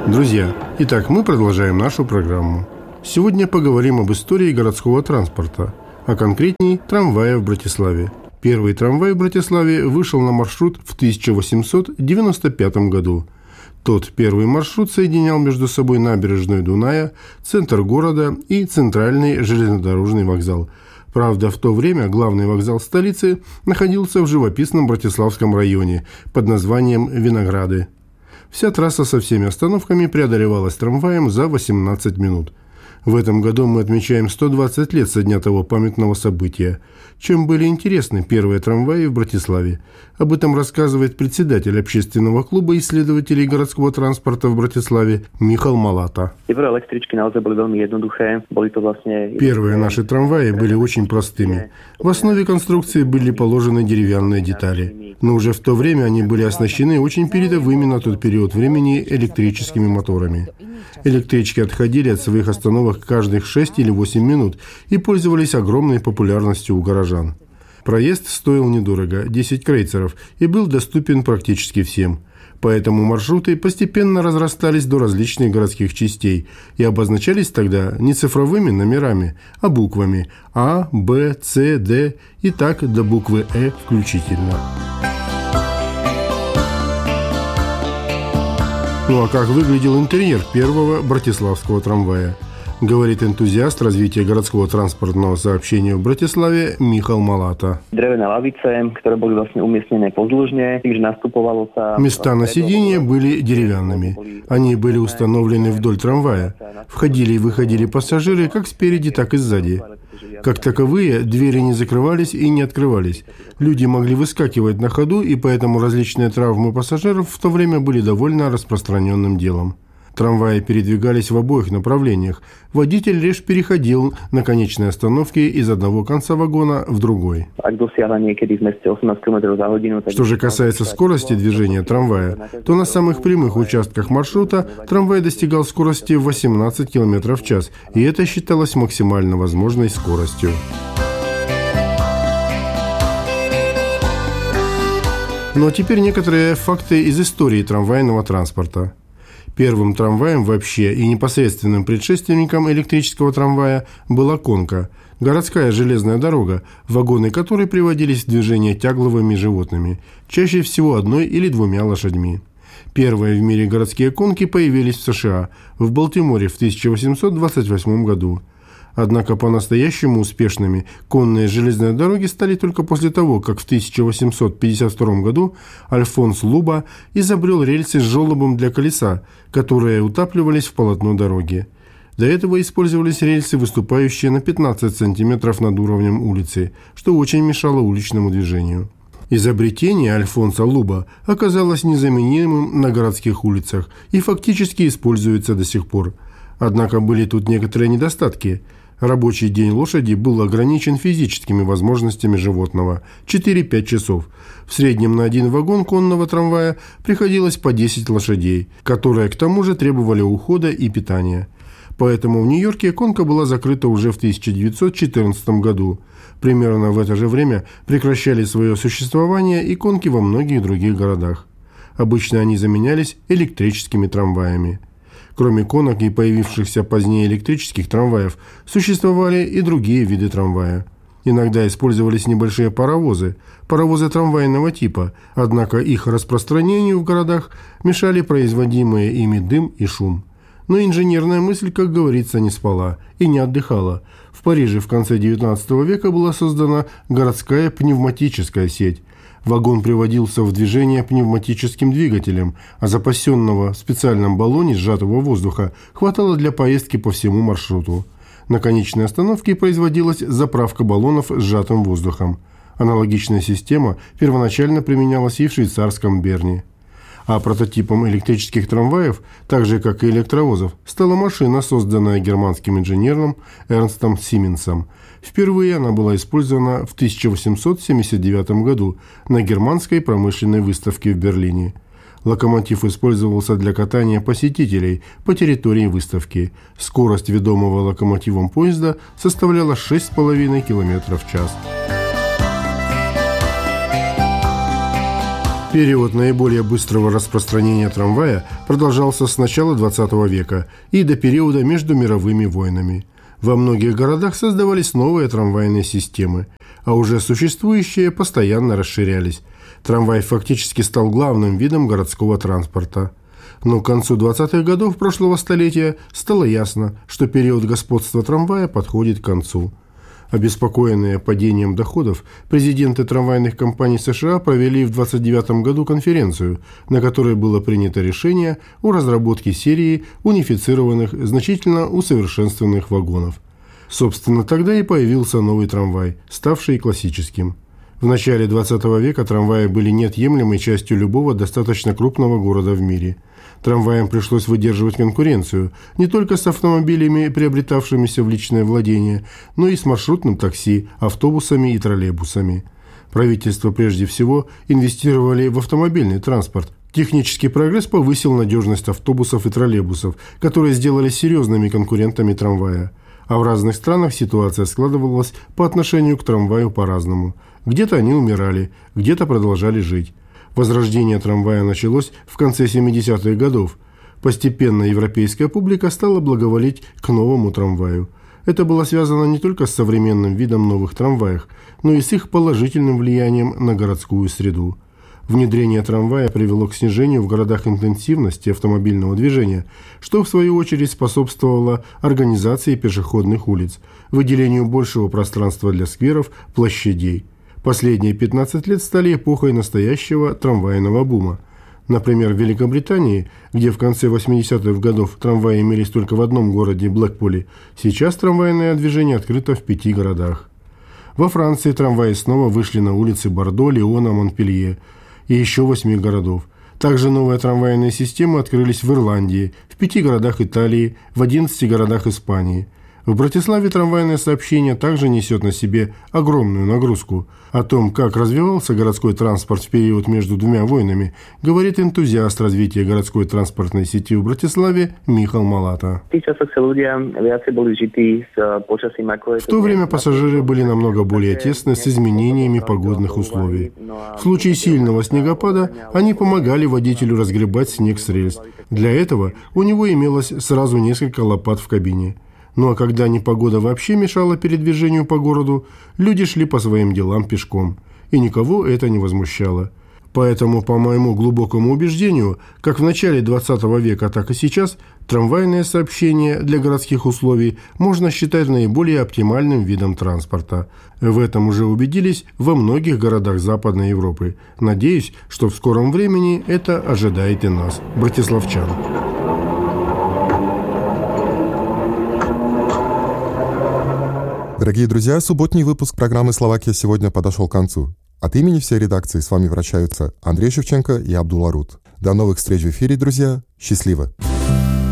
Друзья, итак, мы продолжаем нашу программу. Сегодня поговорим об истории городского транспорта, а конкретнее трамвая в Братиславе. Первый трамвай в Братиславе вышел на маршрут в 1895 году. Тот первый маршрут соединял между собой набережную Дуная, центр города и центральный железнодорожный вокзал. Правда, в то время главный вокзал столицы находился в живописном Братиславском районе под названием Винограды. Вся трасса со всеми остановками преодолевалась трамваем за 18 минут. В этом году мы отмечаем 120 лет со дня того памятного события. Чем были интересны первые трамваи в Братиславе? Об этом рассказывает председатель общественного клуба исследователей городского транспорта в Братиславе Михал Малата. Первые наши трамваи были очень простыми. В основе конструкции были положены деревянные детали. Но уже в то время они были оснащены очень передовыми на тот период времени электрическими моторами. Электрички отходили от своих остановок каждых 6 или 8 минут и пользовались огромной популярностью у горожан. Проезд стоил недорого – 10 крейцеров и был доступен практически всем. Поэтому маршруты постепенно разрастались до различных городских частей и обозначались тогда не цифровыми номерами, а буквами А, Б, С, Д и так до буквы Э включительно. Ну а как выглядел интерьер первого братиславского трамвая? Говорит энтузиаст развития городского транспортного сообщения в Братиславе Михал Малата. Места на сиденье были деревянными. Они были установлены вдоль трамвая. Входили и выходили пассажиры как спереди, так и сзади. Как таковые, двери не закрывались и не открывались. Люди могли выскакивать на ходу, и поэтому различные травмы пассажиров в то время были довольно распространенным делом. Трамваи передвигались в обоих направлениях. Водитель лишь переходил на конечной остановке из одного конца вагона в другой. Что же касается скорости движения трамвая, то на самых прямых участках маршрута трамвай достигал скорости 18 км в час, и это считалось максимально возможной скоростью. Ну а теперь некоторые факты из истории трамвайного транспорта. Первым трамваем вообще и непосредственным предшественником электрического трамвая была конка – городская железная дорога, вагоны которой приводились в движение тягловыми животными, чаще всего одной или двумя лошадьми. Первые в мире городские конки появились в США, в Балтиморе в 1828 году. Однако по-настоящему успешными конные железные дороги стали только после того, как в 1852 году Альфонс Луба изобрел рельсы с желобом для колеса, которые утапливались в полотно дороги. До этого использовались рельсы, выступающие на 15 сантиметров над уровнем улицы, что очень мешало уличному движению. Изобретение Альфонса Луба оказалось незаменимым на городских улицах и фактически используется до сих пор. Однако были тут некоторые недостатки. Рабочий день лошади был ограничен физическими возможностями животного – 4-5 часов. В среднем на один вагон конного трамвая приходилось по 10 лошадей, которые к тому же требовали ухода и питания. Поэтому в Нью-Йорке конка была закрыта уже в 1914 году. Примерно в это же время прекращали свое существование и конки во многих других городах. Обычно они заменялись электрическими трамваями. Кроме конок и появившихся позднее электрических трамваев, существовали и другие виды трамвая. Иногда использовались небольшие паровозы трамвайного типа, однако их распространению в городах мешали производимые ими дым и шум. Но инженерная мысль, как говорится, не спала и не отдыхала. В Париже в конце XIX века была создана городская пневматическая сеть. Вагон приводился в движение пневматическим двигателем, а запасенного в специальном баллоне сжатого воздуха хватало для поездки по всему маршруту. На конечной остановке производилась заправка баллонов сжатым воздухом. Аналогичная система первоначально применялась и в швейцарском Берне. А прототипом электрических трамваев, так же как и электровозов, стала машина, созданная германским инженером Эрнстом Сименсом. Впервые она была использована в 1879 году на германской промышленной выставке в Берлине. Локомотив использовался для катания посетителей по территории выставки. Скорость ведомого локомотивом поезда составляла 6,5 км в час. Период наиболее быстрого распространения трамвая продолжался с начала XX века и до периода между мировыми войнами. Во многих городах создавались новые трамвайные системы, а уже существующие постоянно расширялись. Трамвай фактически стал главным видом городского транспорта. Но к концу 20-х годов прошлого столетия стало ясно, что период господства трамвая подходит к концу. Обеспокоенные падением доходов, президенты трамвайных компаний США провели в 1929 году конференцию, на которой было принято решение о разработке серии унифицированных, значительно усовершенствованных вагонов. Собственно, тогда и появился новый трамвай, ставший классическим. В начале 20 века трамваи были неотъемлемой частью любого достаточно крупного города в мире. Трамваям пришлось выдерживать конкуренцию не только с автомобилями, приобретавшимися в личное владение, но и с маршрутным такси, автобусами и троллейбусами. Правительства прежде всего инвестировали в автомобильный транспорт. Технический прогресс повысил надежность автобусов и троллейбусов, которые сделались серьезными конкурентами трамвая. А в разных странах ситуация складывалась по отношению к трамваю по-разному. Где-то они умирали, где-то продолжали жить. Возрождение трамвая началось в конце 70-х годов. Постепенно европейская публика стала благоволить к новому трамваю. Это было связано не только с современным видом новых трамваев, но и с их положительным влиянием на городскую среду. Внедрение трамвая привело к снижению в городах интенсивности автомобильного движения, что в свою очередь способствовало организации пешеходных улиц, выделению большего пространства для скверов, площадей. Последние 15 лет стали эпохой настоящего трамвайного бума. Например, в Великобритании, где в конце 80-х годов трамваи имелись только в одном городе – Блэкпуле, сейчас трамвайное движение открыто в 5 городах. Во Франции трамваи снова вышли на улицы Бордо, Лиона, Монпелье и еще 8 городов. Также новые трамвайные системы открылись в Ирландии, в 5 городах Италии, в 11 городах Испании. В Братиславе трамвайное сообщение также несет на себе огромную нагрузку. О том, как развивался городской транспорт в период между двумя войнами, говорит энтузиаст развития городской транспортной сети в Братиславе Михал Малата. В то время пассажиры были намного более тесны с изменениями погодных условий. В случае сильного снегопада они помогали водителю разгребать снег с рельс. Для этого у него имелось сразу несколько лопат в кабине. Ну а когда непогода вообще мешала передвижению по городу, люди шли по своим делам пешком, и никого это не возмущало. Поэтому, по моему глубокому убеждению, как в начале 20 века, так и сейчас, трамвайное сообщение для городских условий можно считать наиболее оптимальным видом транспорта. В этом уже убедились во многих городах Западной Европы. Надеюсь, что в скором времени это ожидает и нас, братиславчан. Дорогие друзья, субботний выпуск программы «Словакия сегодня» подошел к концу. От имени всей редакции с вами прощаются Андрей Шевченко и Абдул Арут. До новых встреч в эфире, друзья. Счастливо!